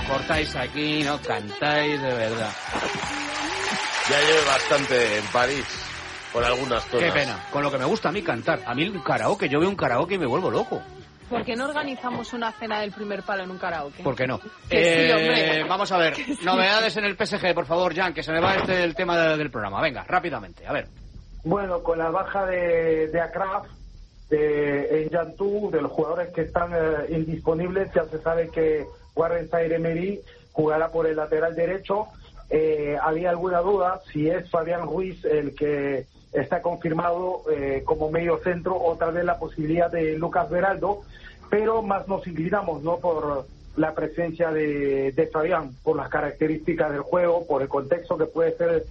portáis aquí, no cantáis de verdad. Ya llevo bastante en París, por algunas zonas. Qué pena, con lo que me gusta a mí cantar. A mí un karaoke, yo veo un karaoke y me vuelvo loco. ¿Por qué no organizamos una cena del primer palo en un karaoke? ¿Por qué no? Sí, hombre. Vamos a ver, novedades en el PSG, por favor, Jan, que se me va el tema del programa. Venga, rápidamente, a ver. Bueno, con la baja de Akraf, de Enjantú, de los jugadores que están indisponibles, ya se sabe que Warren Zaïre-Emery jugará por el lateral derecho. Había alguna duda si es Fabián Ruiz el que está confirmado como medio centro, o tal vez la posibilidad de Lucas Beraldo, pero más nos inclinamos, ¿no?, por la presencia de Fabián, por las características del juego, por el contexto que puede ser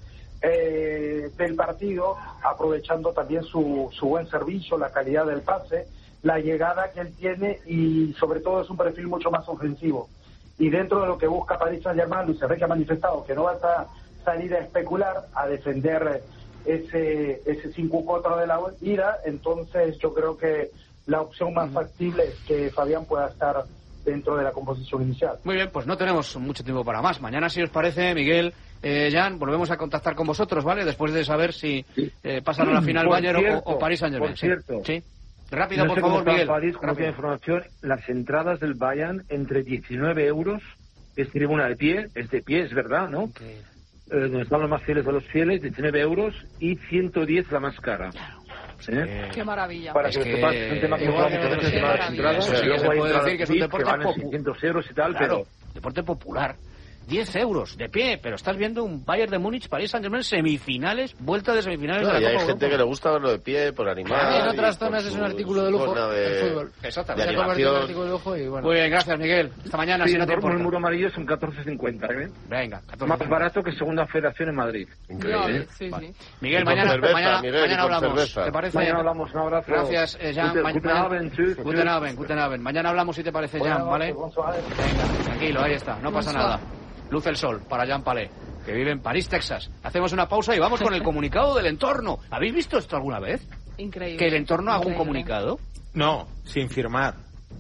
del partido, aprovechando también su buen servicio, la calidad del pase, la llegada que él tiene, y sobre todo es un perfil mucho más ofensivo. Y dentro de lo que busca Paris Saint-Germain, Luis Enrique ha manifestado que no va a salir a especular, a defender ese 5-4 de la ida. Entonces yo creo que la opción más factible es que Fabián pueda estar dentro de la composición inicial. Muy bien, pues no tenemos mucho tiempo para más. Mañana, si os parece, Miguel, Jan, volvemos a contactar con vosotros, ¿vale? Después de saber si pasan a la final Bayern o Paris Saint-Germain. Por cierto. Sí. Rápido, no por favor, Miguel. París, como tiene información, las entradas del Bayern entre 19 euros, es tribuna de pie, es verdad, ¿no? Okay. Donde están los más fieles de los fieles, 19 euros, y 110 la más cara. Qué maravilla. Para que sepas, es un tema que vamos a tener que las entradas. Sí, Luego se puede hay decir que es un deporte que valen popular. 600 euros y tal, Claro, pero... deporte popular. 10 euros de pie, pero estás viendo un Bayern de Múnich, Paris Saint-Germain, semifinales, vuelta de semifinales de la Y hay Copa gente Europa. que le gusta verlo de pie, por animar. En otras zonas es un artículo de lujo, el fútbol. Exactamente. Se ha convertido en un artículo de lujo y bueno. Muy bien, gracias, Miguel. Hasta mañana, Sí, si no te importa. el muro amarillo son 14,50, ¿eh? Venga, 14. Más barato que Segunda Federación en Madrid. Increíble. Sí, Vale. sí. Miguel, Y con mañana, cerveza, mañana, Miguel, y mañana con hablamos. cerveza. ¿Te parece? Mañana hablamos, un abrazo. Gracias, Jan. Guten Abend, tschüss. Guten Abend. Mañana hablamos, si te parece, Jan, ¿vale? Venga, tranquilo, ahí está, no pasa nada. Luce el sol para Jan Palé, que vive en París, Texas. Hacemos una pausa y vamos con el comunicado del entorno. ¿Habéis visto esto alguna vez? Increíble. ¿Que el entorno haga un Increíble. comunicado? No, sin firmar.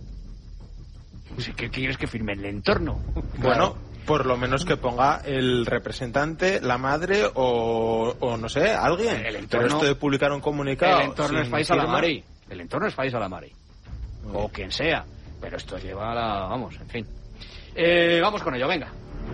Pues, ¿qué quieres que firme el entorno? Bueno, por lo menos que ponga el representante, la madre o no sé, alguien. El entorno- Pero esto de publicar un comunicado... El entorno es sin país a la firma, Mari. El entorno es país a la Mari. O quien sea. Pero esto lleva a la... Vamos, en fin. Vamos con ello, venga.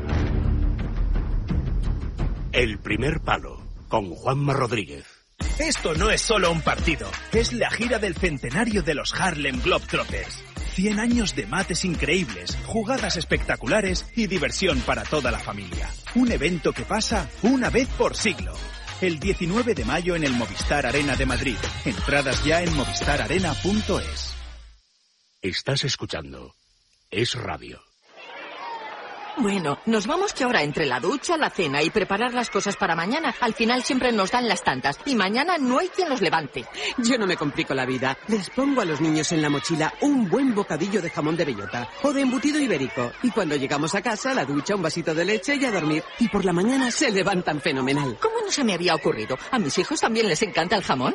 El primer palo, con Juanma Rodríguez. Esto no es solo un partido, es la gira del centenario de los Harlem Globetrotters. 100 años de mates increíbles, jugadas espectaculares y diversión para toda la familia. Un evento que pasa una vez por siglo. El 19 de mayo en el Movistar Arena de Madrid. Entradas ya en movistararena.es. Estás escuchando Es Radio. Bueno, nos vamos que ahora entre la ducha, la cena y preparar las cosas para mañana, al final siempre nos dan las tantas y mañana no hay quien los levante. Yo no me complico la vida. Les pongo a los niños en la mochila un buen bocadillo de jamón de bellota o de embutido ibérico. Y cuando llegamos a casa, la ducha, un vasito de leche y a dormir. Y por la mañana se levantan fenomenal. ¿Cómo no se me había ocurrido? ¿A mis hijos también les encanta el jamón?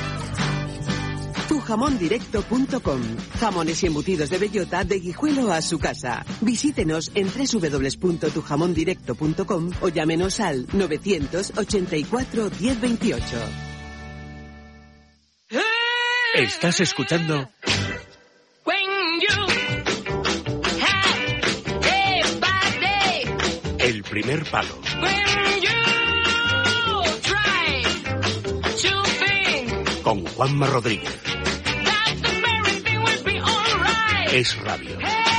Tujamondirecto.com. Jamones y embutidos de bellota de Guijuelo a su casa. Visítenos en www.tujamondirecto.com o llámenos al 984 1028. Estás escuchando El primer palo. Con Juanma Rodríguez. Es Radio.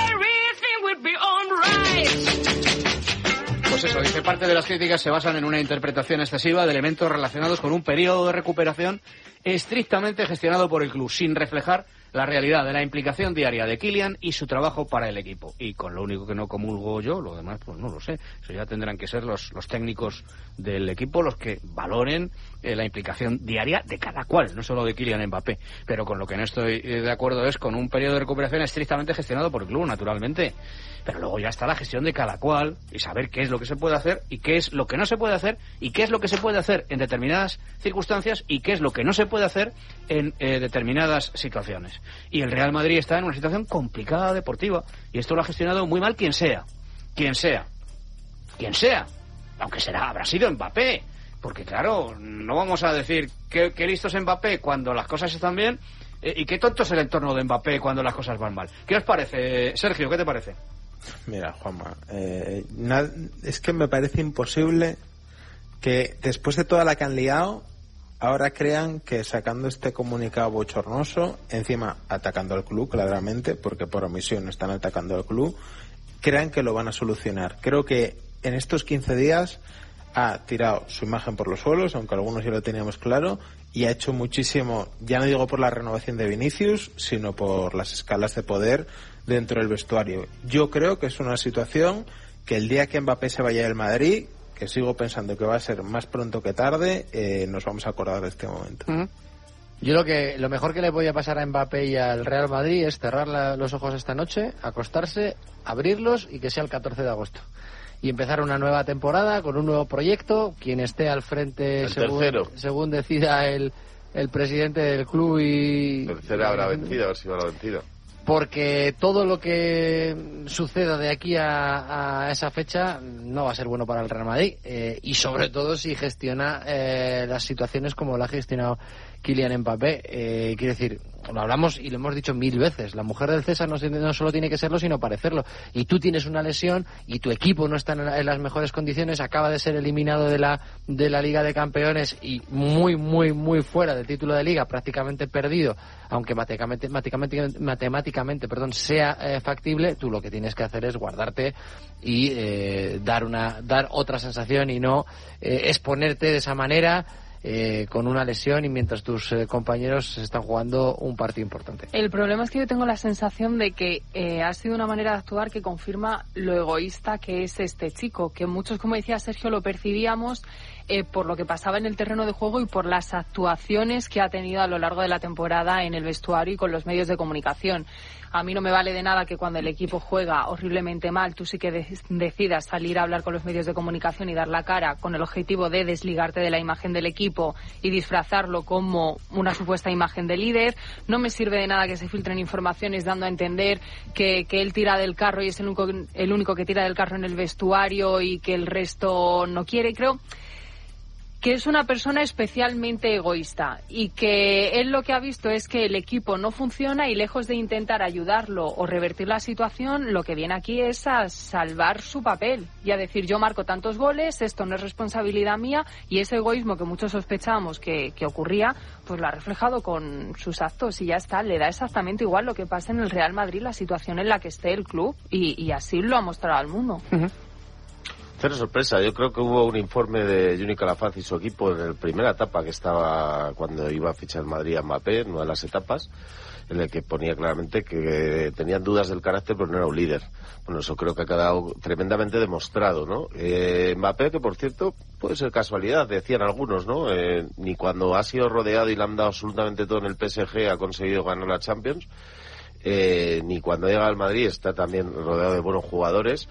Pues eso, dice, parte de las críticas se basan en una interpretación excesiva de elementos relacionados con un periodo de recuperación estrictamente gestionado por el club, sin reflejar la realidad de la implicación diaria de Kylian y su trabajo para el equipo. Y con lo único que no comulgo yo, lo demás pues no lo sé. Eso ya tendrán que ser los técnicos del equipo los que valoren la implicación diaria de cada cual, no solo de Kylian Mbappé. Pero con lo que no estoy de acuerdo es con un periodo de recuperación estrictamente gestionado por el club, naturalmente. Pero luego ya está la gestión de cada cual y saber qué es lo que se puede hacer y qué es lo que no se puede hacer y qué es lo que se puede hacer en determinadas circunstancias y qué es lo que no se puede hacer en determinadas situaciones. Y el Real Madrid está en una situación complicada deportiva y esto lo ha gestionado muy mal quien sea. quien sea, aunque habrá sido Mbappé, porque claro, no vamos a decir que listo es Mbappé cuando las cosas están bien y qué tonto es el entorno de Mbappé cuando las cosas van mal. ¿Qué os parece, Sergio? ¿Qué te parece? Mira, Juanma, es que me parece imposible que después de toda la que han liado, ahora crean que sacando este comunicado bochornoso, encima atacando al club, claramente, porque por omisión están atacando al club, crean que lo van a solucionar. Creo que en estos 15 días ha tirado su imagen por los suelos, aunque algunos ya lo teníamos claro, y ha hecho muchísimo, ya no digo por la renovación de Vinicius, sino por las escalas de poder dentro del vestuario. Yo creo que es una situación que el día que Mbappé se vaya del Madrid, que sigo pensando que va a ser más pronto que tarde, nos vamos a acordar de este momento. Yo lo mejor que le podía pasar a Mbappé y al Real Madrid es cerrar los ojos esta noche, acostarse, abrirlos y que sea el 14 de agosto. Y empezar una nueva temporada con un nuevo proyecto, quien esté al frente según decida el presidente del club y... Tercera habrá vencido, a ver si habrá vencido. Porque todo lo que suceda de aquí a esa fecha no va a ser bueno para el Real Madrid, y sobre todo si gestiona las situaciones como la ha gestionado Kylian Mbappé. Quiero decir, lo hablamos y lo hemos dicho 1000 veces, la mujer del César no solo tiene que serlo sino parecerlo, y tú tienes una lesión y tu equipo no está en las mejores condiciones, acaba de ser eliminado de la Liga de Campeones y muy fuera del título de Liga, prácticamente perdido, aunque matemáticamente sea factible. Tú lo que tienes que hacer es guardarte y dar otra sensación y no exponerte de esa manera, con una lesión y mientras tus compañeros están jugando un partido importante. El problema es que yo tengo la sensación de que ha sido una manera de actuar que confirma lo egoísta que es este chico, que muchos, como decía Sergio, lo percibíamos por lo que pasaba en el terreno de juego y por las actuaciones que ha tenido a lo largo de la temporada en el vestuario y con los medios de comunicación. A mí no me vale de nada que cuando el equipo juega horriblemente mal, tú sí que decidas salir a hablar con los medios de comunicación y dar la cara con el objetivo de desligarte de la imagen del equipo y disfrazarlo como una supuesta imagen de líder. No me sirve de nada que se filtren informaciones dando a entender que él tira del carro y es el único que tira del carro en el vestuario y que el resto no quiere. Creo que es una persona especialmente egoísta y que él lo que ha visto es que el equipo no funciona y lejos de intentar ayudarlo o revertir la situación, lo que viene aquí es a salvar su papel y a decir: yo marco tantos goles, esto no es responsabilidad mía, y ese egoísmo que muchos sospechábamos que ocurría, pues lo ha reflejado con sus actos y ya está. Le da exactamente igual lo que pasa en el Real Madrid, la situación en la que esté el club, y así lo ha mostrado al mundo. Cero sorpresa. Yo creo que hubo un informe de Juni Calafaz y su equipo en la primera etapa que estaba cuando iba a fichar el Madrid a Mbappé, en una de las etapas, en el que ponía claramente que tenían dudas del carácter, pero no era un líder. Bueno, eso creo que ha quedado tremendamente demostrado, ¿no? Mbappé, que por cierto puede ser casualidad, decían algunos, ¿no? Ni cuando ha sido rodeado y le han dado absolutamente todo en el PSG ha conseguido ganar la Champions, ni cuando llega al Madrid está también rodeado de buenos jugadores.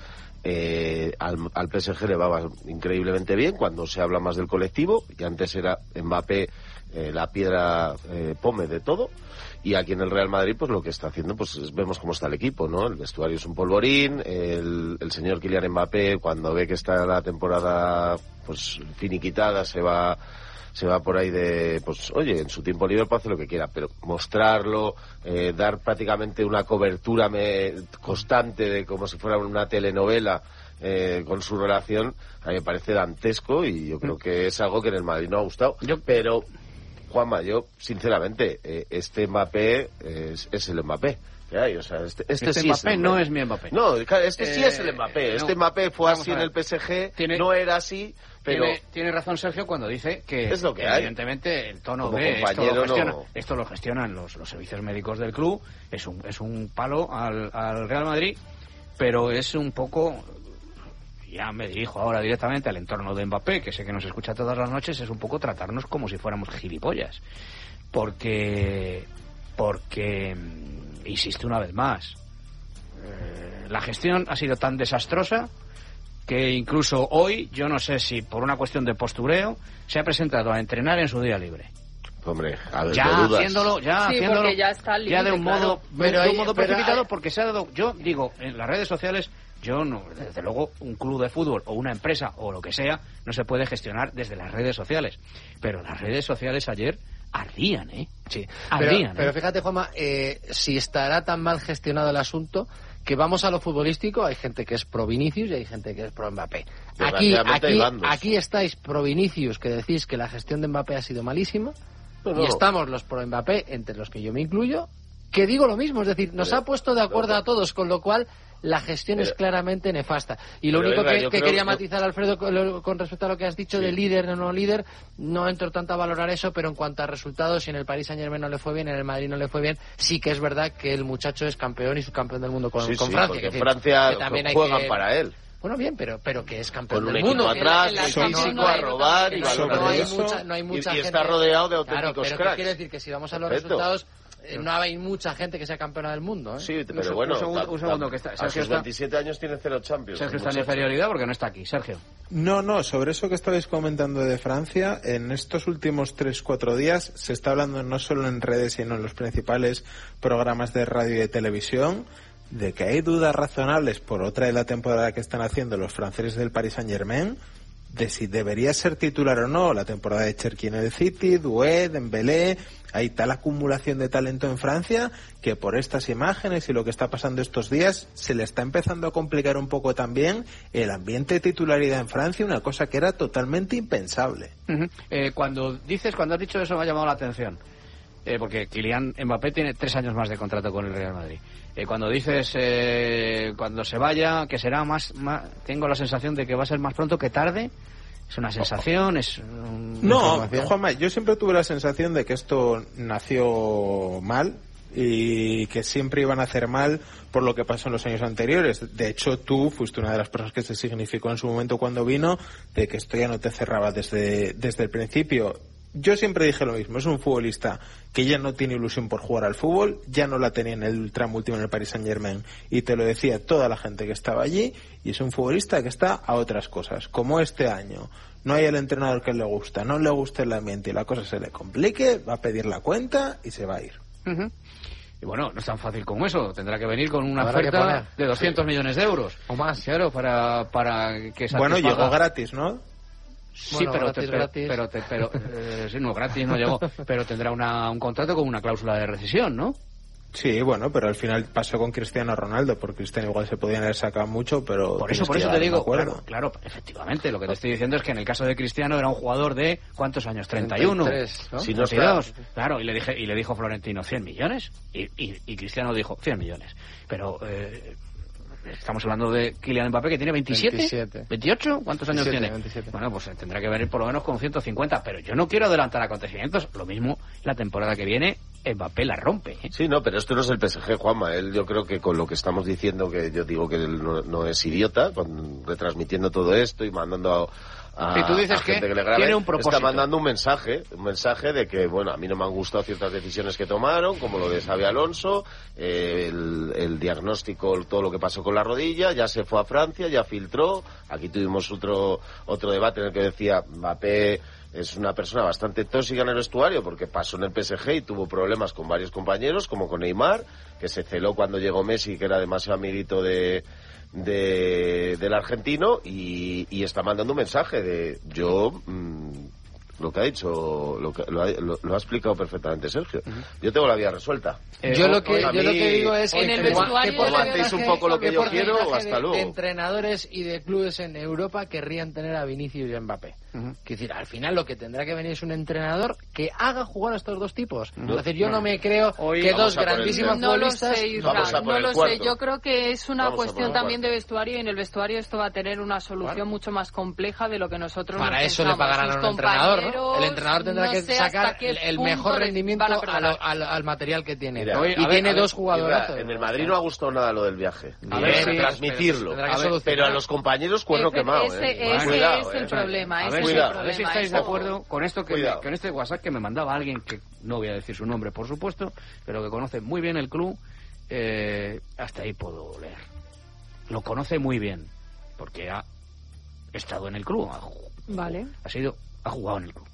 Al PSG le va increíblemente bien cuando se habla más del colectivo, y antes era Mbappé la piedra pome de todo, y aquí en el Real Madrid pues lo que está haciendo, pues vemos cómo está el equipo, ¿no? El vestuario es un polvorín, el señor Kylian Mbappé cuando ve que está la temporada pues finiquitada se va por ahí pues oye, en su tiempo libre puede hacer lo que quiera, pero mostrarlo, dar prácticamente una cobertura constante de como si fuera una telenovela con su relación, a mí me parece dantesco, y yo creo que es algo que en el Madrid no ha gustado. Pero, Juanma, yo sinceramente, este Mbappé es el Mbappé. O sea, este sí Mbappé no es mi Mbappé. No, este sí es el Mbappé. Este Mbappé fue así en el PSG, no era así, pero... Tiene razón Sergio cuando dice que, es lo que hay. Evidentemente el tono como de compañero esto lo gestionan los servicios médicos del club, es un palo al Real Madrid, pero es un poco... Ya me dirijo ahora directamente al entorno de Mbappé, que sé que nos escucha todas las noches, es un poco tratarnos como si fuéramos gilipollas. Porque insisto una vez más, la gestión ha sido tan desastrosa que incluso hoy, yo no sé si por una cuestión de postureo, se ha presentado a entrenar en su día libre. Hombre, a ver, ya dudas. haciéndolo ya está libre, ya de un modo, claro. precipitado, porque se ha dado, yo digo, en las redes sociales Yo no, desde luego, un club de fútbol o una empresa o lo que sea no se puede gestionar desde las redes sociales. Pero las redes sociales ayer ardían, ¿eh? Sí. Ardían. Pero fíjate, Juanma, si estará tan mal gestionado el asunto, que vamos a lo futbolístico, hay gente que es pro Vinicius y hay gente que es pro Mbappé. Aquí estáis pro Vinicius, que decís que la gestión de Mbappé ha sido malísima, y estamos los pro Mbappé, entre los que yo me incluyo, que digo lo mismo, es decir, nos ha puesto de acuerdo a todos, con lo cual la gestión es claramente nefasta. Y lo único que quería matizar, Alfredo, con respecto a lo que has dicho de líder o no líder, no entro tanto a valorar eso, pero en cuanto a resultados, si en el Paris Saint-Germain no le fue bien, en el Madrid no le fue bien, sí que es verdad que el muchacho es campeón y subcampeón del mundo con Francia. Porque Francia juegan para él. Bueno, bien, pero que es campeón del mundo. Con un equipo atrás, físico, a robar y no hay mucha y gente. Está rodeado de auténticos cracks. Pero quiere decir que si vamos a los resultados, no hay mucha gente que sea campeona del mundo, ¿eh? Sí, pero bueno, un segundo que está. A sus 27 años tiene 0 Champions. Sergio está en inferioridad porque no está aquí. Sergio. No, sobre eso que estabais comentando de Francia, en estos últimos 3-4 días se está hablando no solo en redes, sino en los principales programas de radio y de televisión, de que hay dudas razonables por otra de la temporada que están haciendo los franceses del Paris Saint-Germain, de si debería ser titular o no la temporada de Cherki en el City, Doué, Dembélé. Hay tal acumulación de talento en Francia que por estas imágenes y lo que está pasando estos días se le está empezando a complicar un poco también el ambiente de titularidad en Francia, una cosa que era totalmente impensable. Cuando has dicho eso me ha llamado la atención, porque Kylian Mbappé tiene 3 años más de contrato con el Real Madrid. Cuando dices cuando se vaya, que será más, tengo la sensación de que va a ser más pronto que tarde. ¿Es una sensación? No, Juanma, yo siempre tuve la sensación de que esto nació mal y que siempre iban a hacer mal por lo que pasó en los años anteriores. De hecho, tú fuiste una de las personas que se significó en su momento cuando vino, de que esto ya no te cerraba desde el principio. Yo siempre dije lo mismo, es un futbolista que ya no tiene ilusión por jugar al fútbol, ya no la tenía en el tramo último en el Paris Saint-Germain, y te lo decía toda la gente que estaba allí, y es un futbolista que está a otras cosas, como este año. No hay el entrenador que le gusta, no le gusta el ambiente y la cosa se le complique, va a pedir la cuenta y se va a ir. Y bueno, no es tan fácil como eso, tendrá que venir con una oferta de 200 millones de euros o más, claro, para que satisfaga. Bueno, llegó gratis, ¿no? Sí, bueno, pero sí, no, gratis no llegó, pero tendrá un contrato con una cláusula de rescisión, ¿no? Sí, bueno, pero al final pasó con Cristiano Ronaldo, por Cristiano igual se podían haber sacado mucho, pero... Por eso te digo, claro, efectivamente, lo que te estoy diciendo es que en el caso de Cristiano era un jugador de, ¿cuántos años? 31, 33, ¿no? Si no 32, claro, y le dijo Florentino, 100 millones, y Cristiano dijo, 100 millones, pero... estamos hablando de Kylian Mbappé, que tiene 27, 28, ¿cuántos años tiene? 27. Bueno, pues tendrá que venir por lo menos con 150, pero yo no quiero adelantar acontecimientos. Lo mismo la temporada que viene, Mbappé la rompe, ¿eh? Sí, no, pero esto no es el PSG, Juanma. Él, yo creo que con lo que estamos diciendo, que yo digo que él no es idiota, retransmitiendo todo esto y mandando y tú dices que tiene un propósito. Está mandando un mensaje de que, bueno, a mí no me han gustado ciertas decisiones que tomaron, como lo de Xabi Alonso, el diagnóstico, todo lo que pasó con la rodilla, ya se fue a Francia, ya filtró. Aquí tuvimos otro debate en el que decía Mbappé es una persona bastante tóxica en el vestuario porque pasó en el PSG y tuvo problemas con varios compañeros, como con Neymar, que se celó cuando llegó Messi, que era demasiado amiguito del argentino, y está mandando un mensaje de lo que ha dicho, lo ha explicado perfectamente Sergio. Yo tengo la vida resuelta. Yo lo que digo es en el vestuario que aguantéis un poco lo que yo quiero o hasta luego. De entrenadores y de clubes en Europa querrían tener a Vinicius y a Mbappé. Es decir, al final lo que tendrá que venir es un entrenador que haga jugar a estos dos tipos. Es decir, yo no me creo que dos grandísimos futbolistas... No lo sé, yo creo que es una cuestión también de vestuario, y en el vestuario esto va a tener una solución mucho más compleja de lo que nosotros para nos eso pensamos. le pagarán a un entrenador, ¿no? El entrenador tendrá que sacar el mejor rendimiento al material que tiene. Mira, y tiene dos jugadores. En el Madrid no ha gustado nada lo del viaje. Transmitirlo. Pero a los compañeros cuerno quemado. Ese es el problema. A ver si estáis de acuerdo con esto con este WhatsApp que me mandaba alguien que no voy a decir su nombre, por supuesto, pero que conoce muy bien el club. Hasta ahí puedo leer. Lo conoce muy bien porque ha estado en el club. Vale. Ha jugado en el club.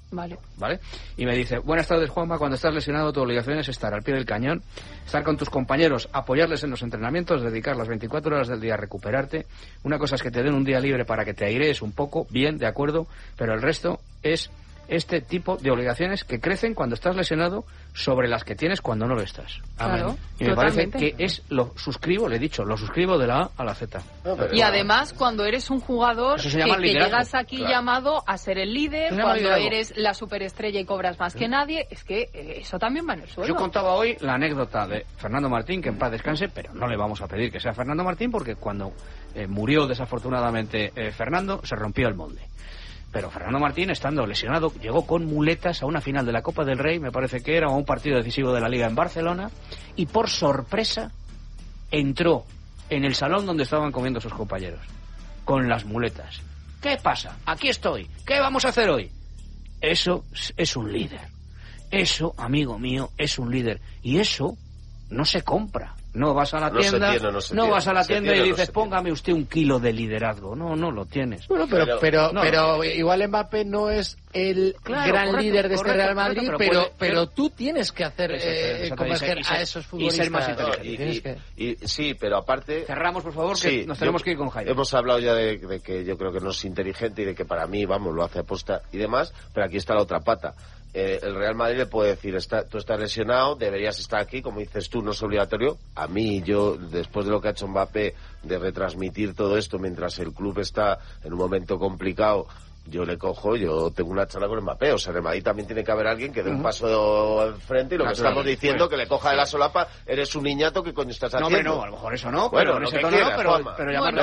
Vale. Y me dice, buenas tardes, Juanma, cuando estás lesionado tu obligación es estar al pie del cañón, estar con tus compañeros, apoyarles en los entrenamientos, dedicar las 24 horas del día a recuperarte. Una cosa es que te den un día libre para que te airees un poco, bien, de acuerdo, pero el resto es este tipo de obligaciones que crecen cuando estás lesionado sobre las que tienes cuando no lo estás. Claro, y me parece que lo suscribo de la A a la Z. Y además, cuando eres un jugador que llegas aquí llamado a ser el líder, cuando eres la superestrella y cobras más que nadie, es que eso también va en el suelo. Yo contaba hoy la anécdota de Fernando Martín, que en paz descanse, pero no le vamos a pedir que sea Fernando Martín, porque cuando murió desafortunadamente Fernando, se rompió el molde. Pero Fernando Martín, estando lesionado, llegó con muletas a una final de la Copa del Rey, me parece que era, o un partido decisivo de la Liga en Barcelona, y por sorpresa entró en el salón donde estaban comiendo sus compañeros, con las muletas. ¿Qué pasa? Aquí estoy. ¿Qué vamos a hacer hoy? Eso es un líder. Eso, amigo mío, es un líder. Y eso no se compra. No vas a la tienda, vas a la tienda y dices, póngame usted 1 kilo de liderazgo. No lo tienes. Bueno, pero igual Mbappé no es el gran líder de este Real Madrid, pero tú tienes que hacer converger a esos futbolistas. Y ser más inteligente. Sí, pero aparte... Cerramos, por favor, que nos tenemos que ir con Jaime. Hemos hablado ya de que yo creo que no es inteligente y de que para mí, lo hace aposta y demás, pero aquí está la otra pata. El Real Madrid le puede decir, tú estás lesionado, deberías estar aquí, como dices tú, no es obligatorio. A mí, después de lo que ha hecho Mbappé, de retransmitir todo esto mientras el club está en un momento complicado, yo tengo una charla con Mbappé. O sea, en el Madrid también tiene que haber alguien que dé un paso al frente, y lo que estamos diciendo, que le coja de la solapa, eres un niñato, ¿qué coño estás haciendo? No, a lo mejor eso no, bueno, lo que quieras, pero llamarlo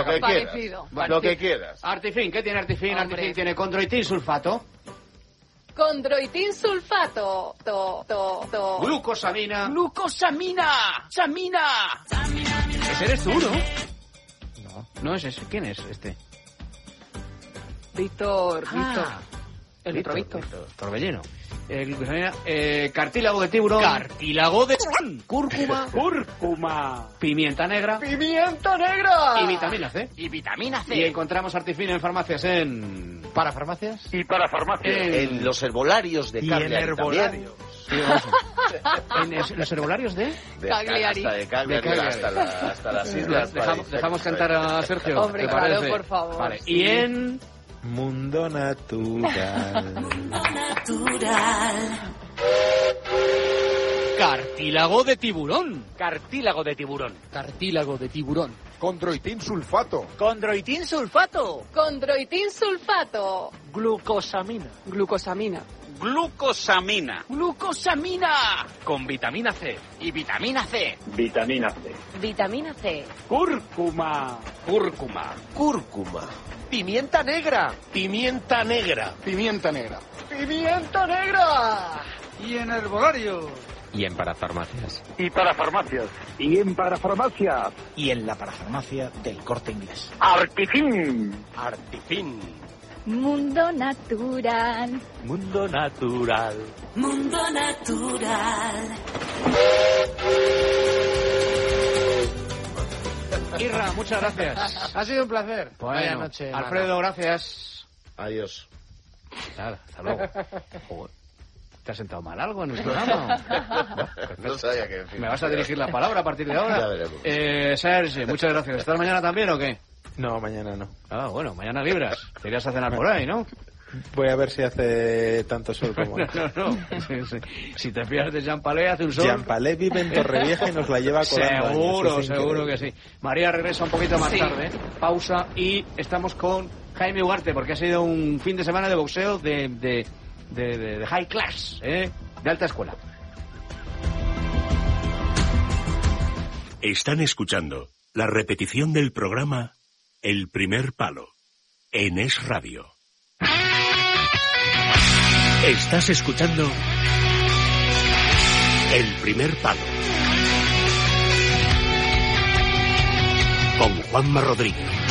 lo que quieras. Artifin, ¿qué tiene Artifin? Artifin tiene chondroitin sulfato. Chondroitin sulfato. Glucosamina. ¡Samina! Ese eres tú, ¿no? No es ese. ¿Quién es este? Víctor. El otro Víctor. Torbellino. Glucosamina. Cartílago de tiburón. Cartílago de... Cúrcuma. Pimienta negra. Y vitamina C. Y encontramos Artifin en farmacias ¿Para farmacias? Y para farmacias. En los herbolarios de Cagliari. En herbolarios. ¿En los herbolarios de? Cagliari. Hasta de Cagliari, hasta las islas. Dejamos cantar a Sergio. Hombre, claro, por favor. Vale. Sí. Y en... Mundo Natural. Cartílago de tiburón. Chondroitin sulfato. Glucosamina. Con vitamina C. Y vitamina C. Cúrcuma. Pimienta negra. Y en herbolarios. Y en parafarmacias. Y para farmacias. Y en parafarmacias. Y en la parafarmacia del Corte Inglés. Artifin. Mundo natural. Irra, muchas gracias. Ha sido un placer. Vaya noche. Alfredo, gracias. Adiós. Nada, hasta luego. Joder. ¿Te has sentado mal algo en el programa? No sabía qué decir. ¿Me vas a dirigir la palabra a partir de ahora? Ya veremos. Sergi, muchas gracias. ¿Estás mañana también o qué? No, mañana no. Ah, bueno, mañana libras. Te irías a cenar por ahí, ¿no? Voy a ver si hace tanto sol como... No. Sí. Si te fías de Jean Palé, hace un sol... Jean Palé vive en Torrevieja y nos la lleva colando. Seguro que sí. María regresa un poquito más tarde. Pausa y estamos con Jaime Ugarte, porque ha sido un fin de semana de boxeo de high class, de alta escuela. Están escuchando la repetición del programa El Primer Palo en Es Radio. Estás escuchando El Primer Palo con Juanma Rodríguez.